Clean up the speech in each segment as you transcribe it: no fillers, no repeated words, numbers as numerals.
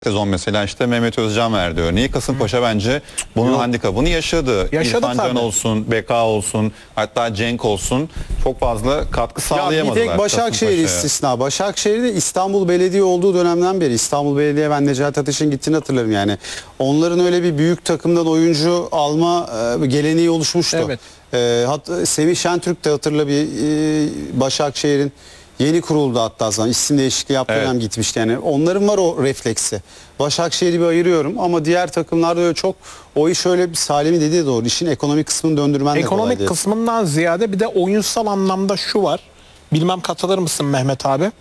Sezon mesela işte Mehmet Özcan verdi örneği. Kasımpaşa bence bunun handikapını yaşadı. İrfan Can olsun, Beka olsun, hatta Cenk olsun çok fazla katkı sağlayamadılar. Bir tek Başakşehir istisna. Başakşehir'de İstanbul Belediye olduğu dönemden beri İstanbul Belediye, ben Necati Ateş'in gittiğini hatırlarım yani. Onların öyle bir büyük takımdan oyuncu alma geleneği oluşmuştu. Evet. Semih Şentürk de hatırla bir Başakşehir'in yeni kuruldu hatta zaman isim değişikliği yaptığı dönem gitmişti yani. Onların var o refleksi. Başakşehir'i bir ayırıyorum ama diğer takımlarda öyle çok o iş öyle bir Salim'in dediği doğru. İşin ekonomik kısmını döndürmen de kolay değil. Ekonomik kısmından ziyade bir de oyunsal anlamda şu var. Bilmem katılır mısın Mehmet abi?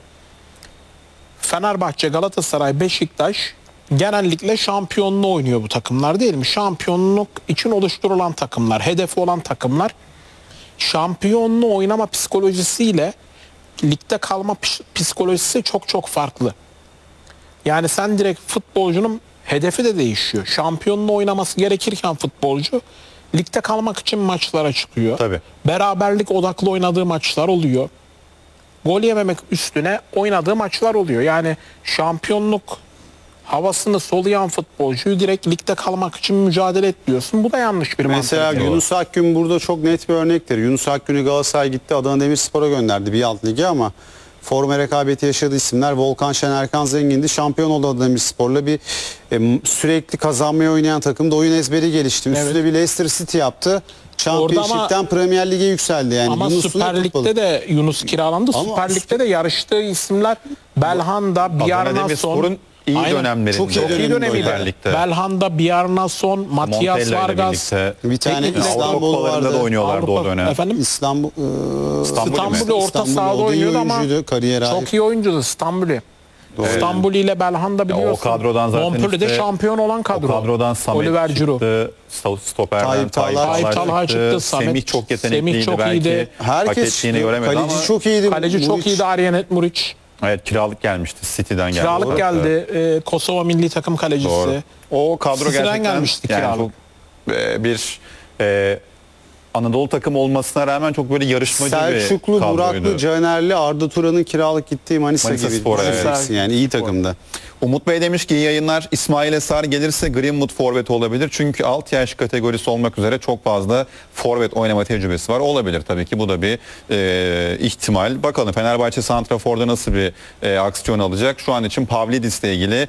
Fenerbahçe, Galatasaray, Beşiktaş genellikle şampiyonluğu oynuyor bu takımlar değil mi? Şampiyonluk için oluşturulan takımlar, hedefi olan takımlar. Şampiyonluğu oynama psikolojisiyle ligde kalma psikolojisi çok çok farklı. Yani sen direkt futbolcunun hedefi de değişiyor. Şampiyonluğu oynaması gerekirken futbolcu ligde kalmak için maçlara çıkıyor. Tabii. Beraberlik odaklı oynadığı maçlar oluyor. Gol yememek üstüne oynadığı maçlar oluyor. Yani şampiyonluk havasını soluyan futbolcuyu direkt ligde kalmak için mücadele et diyorsun. Bu da yanlış bir mantık. Mesela Yunus Akgün burada çok net bir örnektir. Yunus Akgün'ü Galatasaray gitti Adana Demirspor'a gönderdi bir alt lige ama forma rekabeti yaşadığı isimler Volkan Şener, Erkan Zengin'di. Şampiyon oldu Adana Demirspor'la bir sürekli kazanmaya oynayan takımda oyun ezberi gelişti. Üstüne bir Leicester City yaptı. Championship'ten Premier Lig'e yükseldi yani. Ama Süper Lig'de de Yunus kiralandı. Ama Süper Lig'de de yarıştığı isimler Belhanda, Bjarnason. İyi dönemlerinde. Çok iyi dönemiydi. Belhanda, Bjarnason, Matias Vargas. Bir tane İstanbul vardı. Da oynuyorlardı o dönem. Efendim? İstanbul'u orta sahada oynuyordu ama çok iyi oyuncuydu İstanbul'u. İstanbul ile Belhanda biliyorsun. O kadrodan zaten Montpellier'de işte, şampiyon olan kadro. O kadrodan Samet Oliver çıktı. Stoper'den Tayyip Talha çıktı. Semih çok yetenekliydi. Semih çok belki. iyiydi. Herkes göremedi kaleci ama. çok iyiydi. Kaleci çok iyiydi. Arjenet Muriç. Evet, kiralık gelmişti. City'den geldi. Kiralık geldi. Kosova milli takım kalecisi. Doğru. O kadro City'den gerçekten gelmişti kiralık. çok, bir Anadolu takımı olmasına rağmen çok böyle yarışmacı Selçuklu, bir kadroydu. Buraklı, Canerli, Arda Turan'ın kiralık gittiği Manisa gibi. Spor'a, evet. Yani iyi takımda. Umut Bey demiş ki iyi yayınlar. İsmail Esar gelirse Greenwood forvet olabilir. Çünkü alt yaş kategorisi olmak üzere çok fazla forvet oynama tecrübesi var. Olabilir tabii ki, bu da bir ihtimal. Bakalım Fenerbahçe santraforda nasıl bir aksiyon alacak. Şu an için Pavlidis'le ilgili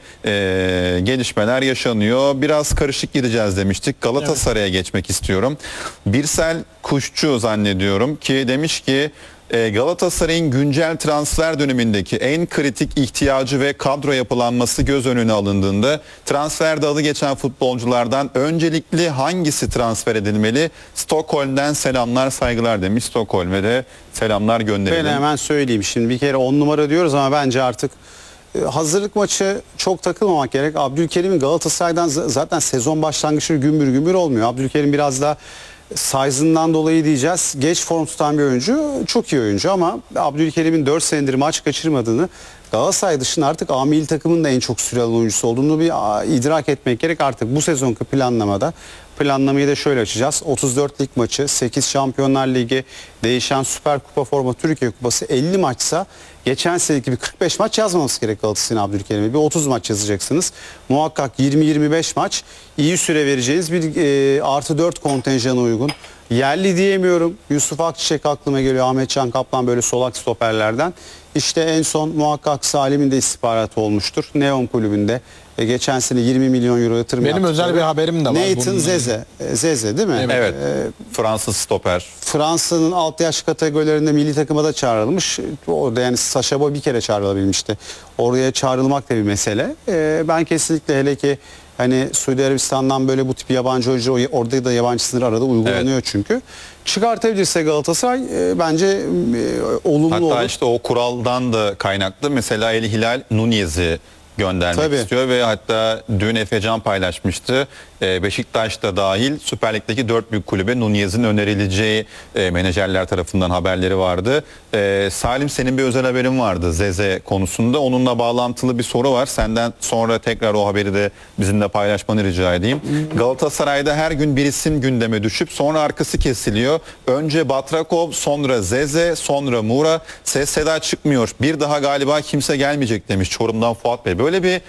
gelişmeler yaşanıyor. Biraz karışık gideceğiz demiştik. Galatasaray'a geçmek istiyorum. Birsel Kuşçu zannediyorum ki demiş ki Galatasaray'ın güncel transfer dönemindeki en kritik ihtiyacı ve kadro yapılanması göz önüne alındığında transferde adı geçen futbolculardan öncelikli hangisi transfer edilmeli? Stockholm'den selamlar, saygılar demiş. Stockholm'e de selamlar gönderelim. Ben hemen söyleyeyim. Şimdi bir kere 10 numara diyoruz ama bence artık hazırlık maçı çok takılmamak gerek. Abdülkerim'in Galatasaray'dan zaten sezon başlangıcı gümbür gümbür olmuyor. Abdülkerim biraz da size'ından dolayı diyeceğiz. Geç form tutan bir oyuncu. Çok iyi oyuncu ama Abdülkerim'in 4 senedir maç kaçırmadığını, Galatasaray dışında artık A milli takımın da en çok süre alan oyuncusu olduğunu bir idrak etmek gerek. Artık bu sezonki planlamayı da şöyle açacağız. 34 lig maçı, 8 Şampiyonlar Ligi, değişen Süper Kupa forma, Türkiye Kupası 50 maçsa geçen seneki gibi 45 maç yazmaması gerek Galatasaray'ın Abdülkerim'e. Bir 30 maç yazacaksınız. Muhakkak 20-25 maç iyi süre vereceğiniz bir artı 4 kontenjana uygun. Yerli diyemiyorum. Yusuf Akçiçek aklıma geliyor. Ahmet Can Kaplan böyle solak stoperlerden. İşte en son muhakkak Salim'in de istihbaratı olmuştur. Neon kulübünde. Geçen sene 20 milyon euro yatırım Benim yaptıkları. özel bir haberim de var. Nathan Zeze. Zeze değil mi? Evet. Fransız stoper. Fransa'nın alt yaş kategorilerinde milli takıma da çağrılmış. Orada yani Sacha Boey bir kere çağrılabilmişti. Oraya çağrılmak da bir mesele. Ben kesinlikle, hele ki hani Suudi Arabistan'dan böyle bu tip yabancı oyuncu, orada da yabancı sınır arada uygulanıyor çünkü. Çıkartabilirse Galatasaray bence olumlu olur. Hatta işte o kuraldan da kaynaklı mesela El Hilal Nunez'i göndermek istiyor ve hatta dün Efecan paylaşmıştı. Beşiktaş da dahil Süper Lig'deki 4 büyük kulübe Nunez'in önerileceği menajerler tarafından haberleri vardı. Salim, senin bir özel haberin vardı Zeze konusunda. Onunla bağlantılı bir soru var. Senden sonra tekrar o haberi de bizimle paylaşmanı rica edeyim. Galatasaray'da her gün bir isim gündeme düşüp sonra arkası kesiliyor. Önce Batrakov, sonra Zeze, sonra Mura. Ses seda çıkmıyor. Bir daha galiba kimse gelmeyecek demiş Çorum'dan Fuat Bey. Böyle bir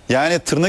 Yani tırnak